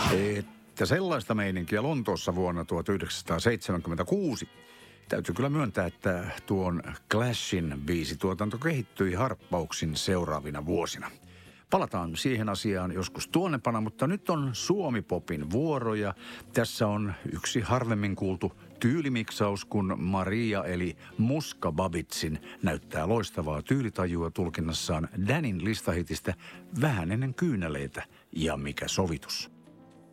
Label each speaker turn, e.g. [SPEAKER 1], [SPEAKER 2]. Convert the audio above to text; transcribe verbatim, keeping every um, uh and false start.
[SPEAKER 1] Että sellaista meininkiä Lontoossa vuonna tuhatyhdeksänsataaseitsemänkymmentäkuusi. Täytyy kyllä myöntää, että tuon Clashin biisituotanto kehittyi harppauksin seuraavina vuosina. Palataan siihen asiaan joskus tuonnepana, mutta nyt on suomipopin vuoro ja tässä on yksi harvemmin kuultu tyylimiksaus, kun Maria eli Muska Babitsin näyttää loistavaa tyylitajua tulkinnassaan Danin listahitistä Vähän ennen kyyneleitä ja mikä sovitus.